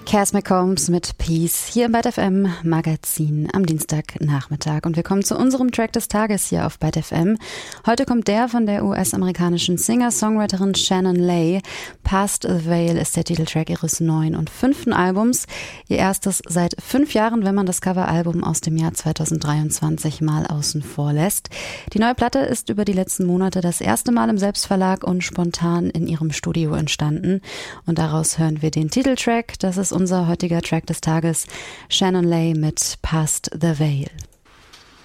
Cass McCombs mit Peace hier im Byte FM Magazin am Dienstagnachmittag. Und wir kommen zu unserem Track des Tages hier auf Byte FM. Heute kommt der von der US-amerikanischen Singer-Songwriterin Shannon Lay. Past the Veil ist der Titeltrack ihres neuen und 5. Albums. Ihr erstes seit 5 Jahren, wenn man das Coveralbum aus dem Jahr 2023 mal außen vor lässt. Die neue Platte ist über die letzten Monate das erste Mal im Selbstverlag und spontan in ihrem Studio entstanden. Und daraus hören wir den Titeltrack. Das ist unser heutiger Track des Tages, Shannon Lay mit Past the Veil.